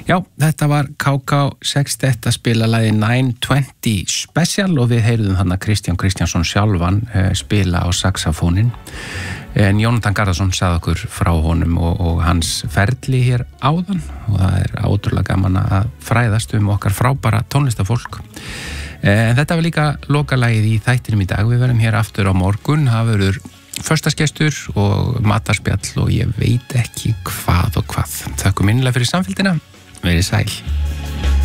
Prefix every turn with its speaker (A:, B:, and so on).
A: Já, þetta var KK6 spila lagið 920 Special og við heyrðum þarna Kristján Kristjánsson sjálfan spila á saxofónin. En Jónatan Garðarsson sagði okkur frá honum og hans ferli hér áðan og það er ótrúlega gaman að fræðast okkar frábæra tónlistafólk. Þetta var líka lokalagið í þættinum í dag. Við verðum hér aftur á morgun. Það verður föstagestur og matarspjall og ég veit ekki hvað og hvað. Þakkum innilega fyrir samfylgdina. Verið sæl.